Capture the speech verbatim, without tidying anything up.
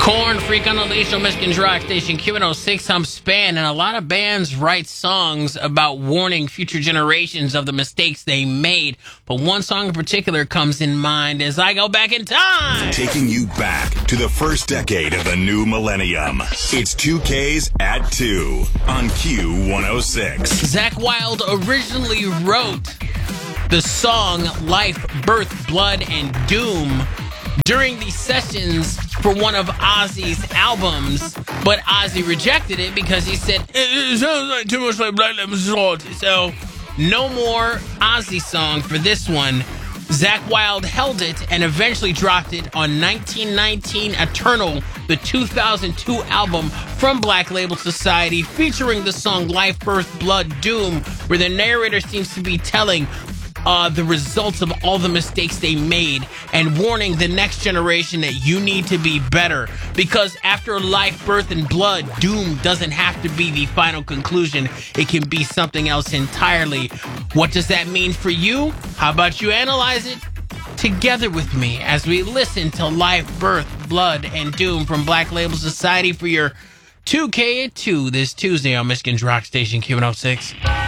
Corn, Freak on the Leash, on Michigan's Rock Station, Q one oh six, I'm Span, and a lot of bands write songs about warning future generations of the mistakes they made. But one song in particular comes in mind as I go back in time. Taking you back to the first decade of the new millennium. It's two K's at two on Q one oh six. Zakk Wylde originally wrote the song Life, Birth, Blood, and Doom during these sessions for one of Ozzy's albums, but Ozzy rejected it because he said, it sounds like too much like Black Label Salt. So, no more Ozzy song for this one. Zakk Wylde held it and eventually dropped it on nineteen nineteen Eternal, the two thousand two album from Black Label Society, featuring the song Life, Birth, Blood, Doom, where the narrator seems to be telling Uh, the results of all the mistakes they made and warning the next generation that you need to be better, because after Life, Birth, and Blood, Doom doesn't have to be the final conclusion. It can be something else entirely. What does that mean for you? How about you analyze it together with me as we listen to Life, Birth, Blood, and Doom from Black Label Society for your two K at two this Tuesday on Michigan's Rock Station, Q one oh six.